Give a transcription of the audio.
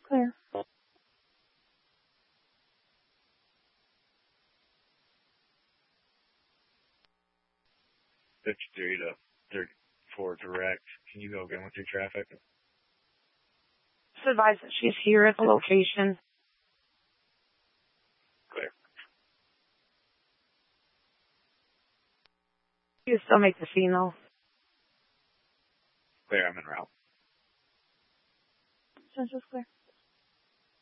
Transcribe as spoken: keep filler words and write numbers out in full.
Clear. fifty-three to thirty-four direct. Can you go again with your traffic? Just advise that she's here at the location. Clear. You still make the scene though. Clear, I'm en route. Central's clear.